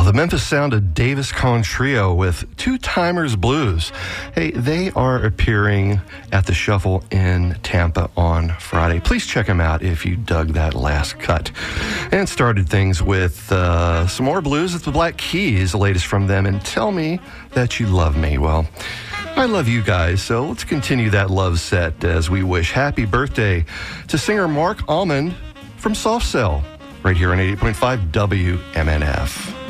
Wow, the Memphis sound of Davis Cone Trio with Two Timers Blues. Hey, they are appearing at the Shuffle in Tampa on Friday. Please check them out if you dug that last cut. And started things with some more blues at the Black Keys, the latest from them, and Tell Me That You Love Me. Well, I love you guys, so let's continue that love set as we wish happy birthday to singer Mark Almond from Soft Cell, right here on 88.5 WMNF.